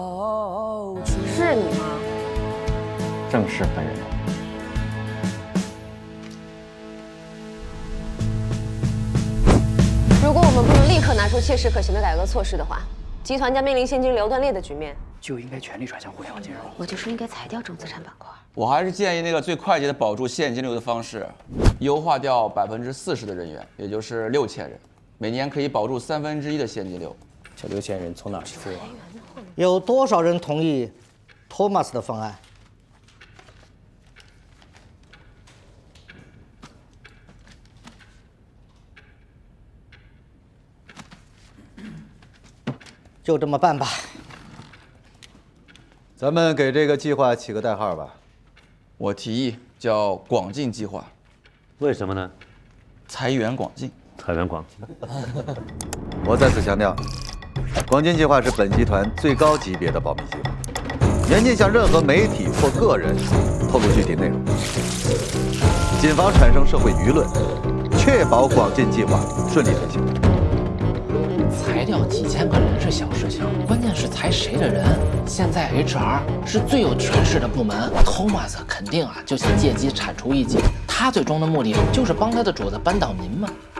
是你吗？ 正是本人。 如果我们不能立刻拿出切实可行的改革措施的话，集团将面临现金流断裂的局面。 就应该全力转向互联网金融。 我就说应该裁掉重资产板块。 我还是建议那个最快捷的保住现金流的方式，优化掉40%的人员，也就是6000人，每年可以保住1/3的现金流。 这6000人从哪儿出啊？ 有多少人同意托马斯的方案？就这么办吧。 咱们给这个计划起个代号吧。 我提议叫“广进计划”。 为什么呢？ 财源广进。 财源广进。 我再次强调，广进计划是本集团最高级别的保密计划，严禁向任何媒体或个人透露具体内容，谨防产生社会舆论，确保广进计划顺利推行。 裁掉几千个人是小事情，关键是裁谁的人。现在 HR 是最有权势的部门 ，Thomas 肯定就想借机铲除异己，他最终的目的就是帮他的主子扳倒您嘛。